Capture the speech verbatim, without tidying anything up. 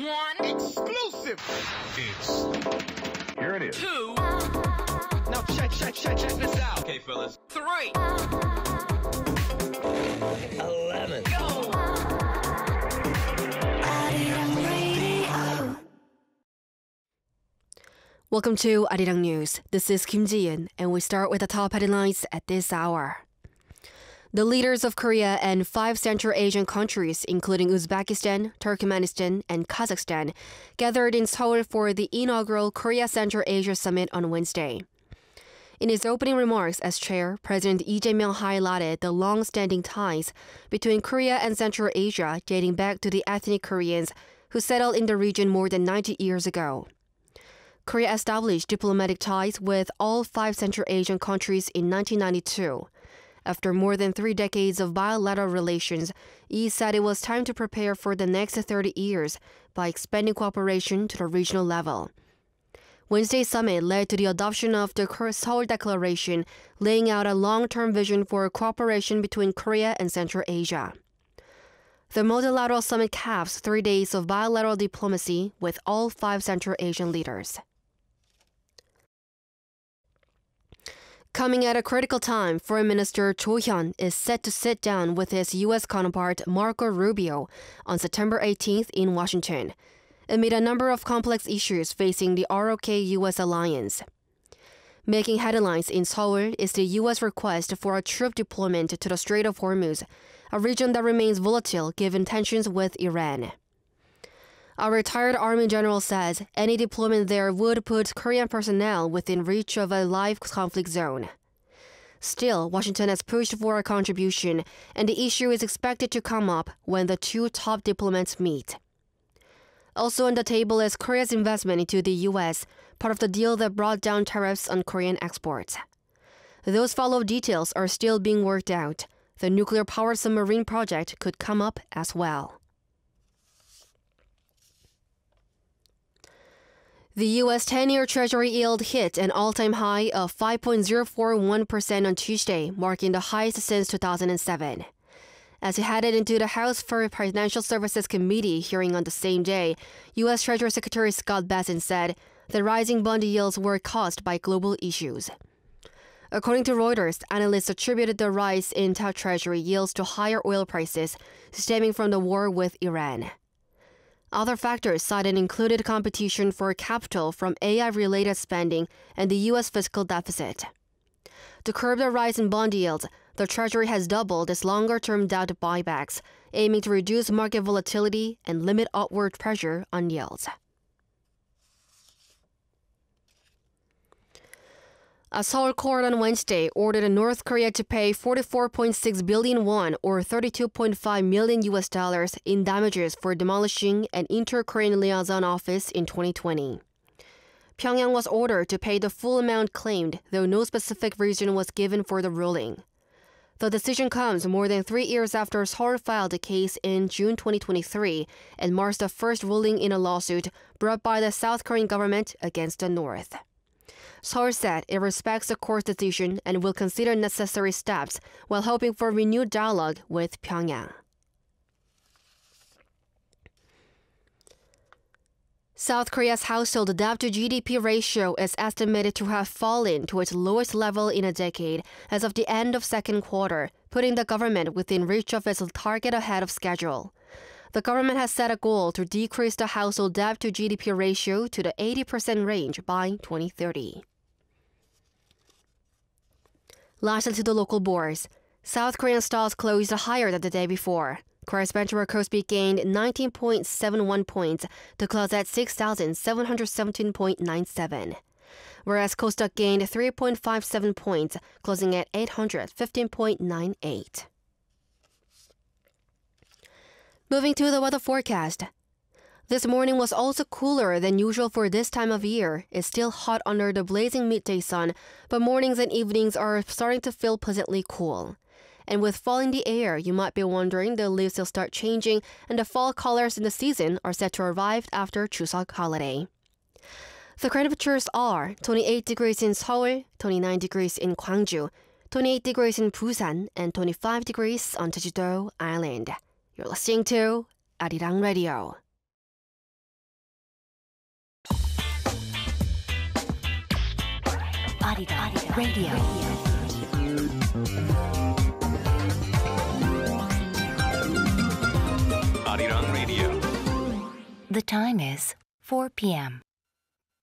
One. Exclusive. It's... Here it is. Two. Now check, check, check, check this out. Okay, fellas. Three. Eleven. Go. Welcome to Arirang News. This is Kim Ji-in, and we start with the top headlines at this hour. The leaders of Korea and five Central Asian countries, including Uzbekistan, Turkmenistan, and Kazakhstan, gathered in Seoul for the inaugural Korea Central Asia Summit on Wednesday. In his opening remarks as chair, President Lee Jae-myung highlighted the long-standing ties between Korea and Central Asia dating back to the ethnic Koreans who settled in the region more than ninety years ago. Korea established diplomatic ties with all five Central Asian countries in nineteen ninety-two. After more than three decades of bilateral relations, Lee said it was time to prepare for the next thirty years by expanding cooperation to the regional level. Wednesday's summit led to the adoption of the Seoul Declaration, laying out a long-term vision for cooperation between Korea and Central Asia. The multilateral summit caps three days of bilateral diplomacy with all five Central Asian leaders. Coming at a critical time, Foreign Minister Cho Hyun is set to sit down with his U S counterpart Marco Rubio on September eighteenth in Washington, amid a number of complex issues facing the R O K U S alliance. Making headlines in Seoul is the U S request for a troop deployment to the Strait of Hormuz, a region that remains volatile given tensions with Iran. A retired Army general says any deployment there would put Korean personnel within reach of a live conflict zone. Still, Washington has pushed for a contribution, and the issue is expected to come up when the two top diplomats meet. Also on the table is Korea's investment into the U S, part of the deal that brought down tariffs on Korean exports. Those follow-up details are still being worked out. The nuclear-powered submarine project could come up as well. The U S ten-year Treasury yield hit an all-time high of five point zero four one percent on Tuesday, marking the highest since two thousand seven. As he headed into the House Financial Services Committee hearing on the same day, U S Treasury Secretary Scott Bessent said the rising bond yields were caused by global issues. According to Reuters, analysts attributed the rise in Treasury yields to higher oil prices stemming from the war with Iran. Other factors cited included competition for capital from A I-related spending and the U S fiscal deficit. To curb the rise in bond yields, the Treasury has doubled its longer-term debt buybacks, aiming to reduce market volatility and limit upward pressure on yields. A Seoul court on Wednesday ordered North Korea to pay forty-four point six billion won or thirty-two point five million U S dollars in damages for demolishing an inter-Korean liaison office in twenty twenty. Pyongyang was ordered to pay the full amount claimed, though no specific reason was given for the ruling. The decision comes more than three years after Seoul filed a case in June twenty twenty-three and marks the first ruling in a lawsuit brought by the South Korean government against the North. Seoul said it respects the court's decision and will consider necessary steps while hoping for renewed dialogue with Pyongyang. South Korea's household debt-to-G D P ratio is estimated to have fallen to its lowest level in a decade as of the end of second quarter, putting the government within reach of its target ahead of schedule. The government has set a goal to decrease the household debt-to-G D P ratio to the eighty percent range by twenty thirty. Lastly, to the local bourse. South Korean stocks closed higher than the day before. Korea's benchmark Kospi gained nineteen point seven one points to close at six thousand seven hundred seventeen point nine seven, whereas Kosdaq gained three point five seven points, closing at eight hundred fifteen point nine eight. Moving to the weather forecast. This morning was also cooler than usual for this time of year. It's still hot under the blazing midday sun, but mornings and evenings are starting to feel pleasantly cool. And with fall in the air, you might be wondering the leaves will start changing and the fall colors in the season are set to arrive after Chuseok holiday. The temperatures are twenty-eight degrees in Seoul, twenty-nine degrees in Gwangju, twenty-eight degrees in Busan, and twenty-five degrees on Jeju-do Island. You're listening to Arirang Radio. Arirang Radio. Arirang Radio. The time is four p.m.